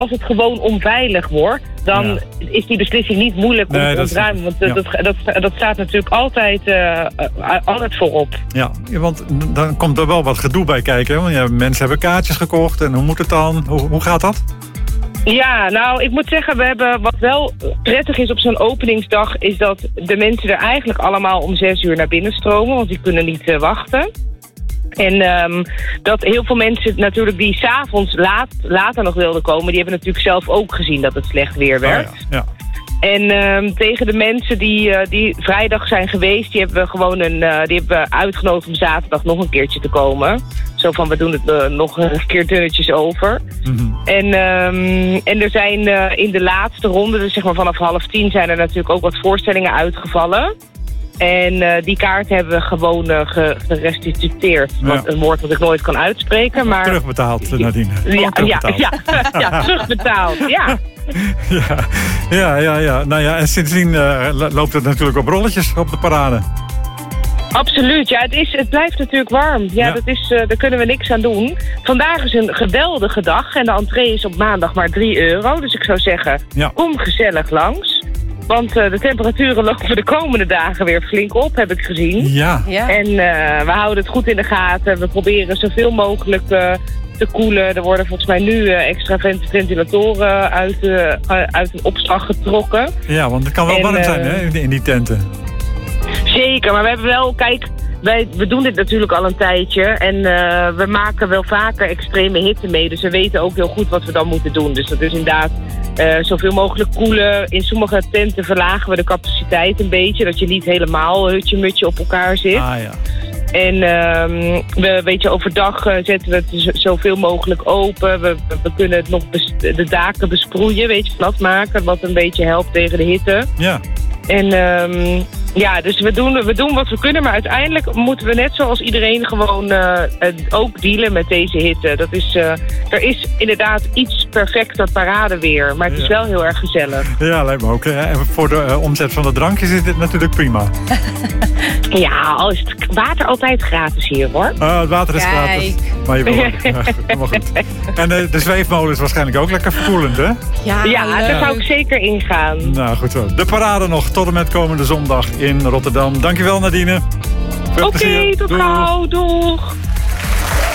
als het gewoon onveilig wordt, dan is die beslissing niet moeilijk om te ontruimen. Want dat staat natuurlijk altijd voorop. Ja, want dan komt er wel wat gedoe bij kijken. Want mensen hebben kaartjes gekocht en hoe moet het dan? Hoe gaat dat? Ja, nou, ik moet zeggen, wat wel prettig is op zo'n openingsdag, is dat de mensen er eigenlijk allemaal om 6 uur naar binnen stromen, want die kunnen niet wachten. En dat heel veel mensen natuurlijk die 's avonds later nog wilden komen, die hebben natuurlijk zelf ook gezien dat het slecht weer werd. Oh ja. En tegen de mensen die vrijdag zijn geweest, die hebben we gewoon die hebben we uitgenodigd om zaterdag nog een keertje te komen. Zo van, we doen het nog een keer dunnetjes over. Mm-hmm. En er zijn in de laatste ronde, dus zeg maar vanaf 9:30, zijn er natuurlijk ook wat voorstellingen uitgevallen. En die kaart hebben we gewoon gerestitueerd. Wat een woord dat ik nooit kan uitspreken. Maar terugbetaald, Nadine. Ja, terugbetaald, ja. Ja. Nou ja, en sindsdien loopt het natuurlijk op rolletjes op de parade. Absoluut, ja, het blijft natuurlijk warm. Ja. Daar kunnen we niks aan doen. Vandaag is een geweldige dag en de entree is op maandag maar €3. Dus ik zou zeggen, kom gezellig langs. Want de temperaturen lopen de komende dagen weer flink op, heb ik gezien. Ja. En we houden het goed in de gaten. We proberen zoveel mogelijk te koelen. Er worden volgens mij nu extra ventilatoren uit een opslag getrokken. Ja, want het kan wel warm zijn hè, in die tenten. Zeker, maar we hebben wel, kijk, we doen dit natuurlijk al een tijdje. En we maken wel vaker extreme hitte mee. Dus we weten ook heel goed wat we dan moeten doen. Dus dat is inderdaad zoveel mogelijk koelen. In sommige tenten verlagen we de capaciteit een beetje. Dat je niet helemaal hutje-mutje op elkaar zit. Ah, ja. En overdag zetten we het zoveel mogelijk open. We kunnen het nog de daken besproeien, nat maken. Wat een beetje helpt tegen de hitte. Ja. En dus we doen wat we kunnen, maar uiteindelijk moeten we net zoals iedereen gewoon ook dealen met deze hitte. Er is inderdaad iets perfecter paradeweer, maar het is wel heel erg gezellig. Ja, lijkt me ook. En voor de omzet van de drankjes is dit natuurlijk prima. Ja, al is het water altijd gratis hier, hoor. Het water is gratis. Maar je helemaal goed. En de zweefmolen is waarschijnlijk ook lekker verkoelend, hè? Ja, daar zou ik zeker ingaan. Nou, goed zo. De parade nog tot en met komende zondag in Rotterdam. Dankjewel, Nadine. Oké, tot gauw. Doeg.